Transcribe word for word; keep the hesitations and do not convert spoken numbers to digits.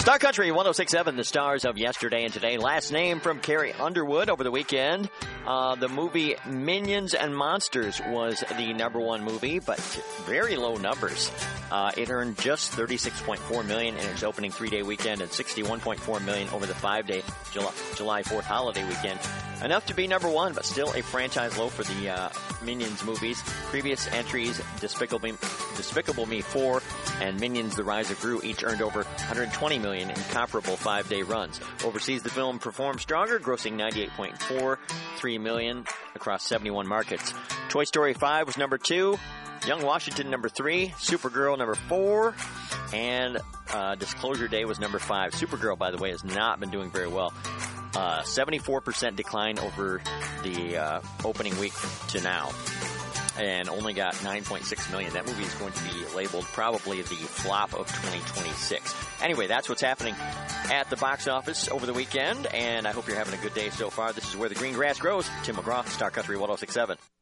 Star Country one oh six point seven, the stars of yesterday and today. Last name from Carrie Underwood over the weekend. Uh, the movie Minions and Monsters was the number one movie, but very low numbers. Uh, it earned just thirty-six point four million dollars in its opening three-day weekend and sixty-one point four million dollars over the five-day July, July fourth holiday weekend. Enough to be number one, but still a franchise low for the uh, Minions movies. Previous entries, Despicable Me, Despicable Me four and Minions: The Rise of Gru, each earned over one hundred twenty million dollars in comparable five-day runs. Overseas, the film performed stronger, grossing ninety-eight point four three million dollars across seventy-one markets. Toy Story five was number two. Young Washington, number three. Supergirl, number four. And uh, Disclosure Day was number five. Supergirl, by the way, has not been doing very well. Uh, seventy-four percent decline over the uh, opening week to now. And only got nine point six million dollars. That movie is going to be labeled probably the flop of twenty twenty-six. Anyway, that's what's happening at the box office over the weekend, and I hope you're having a good day so far. This is Where the Green Grass Grows. Tim McGraw, Star Country one oh six point seven.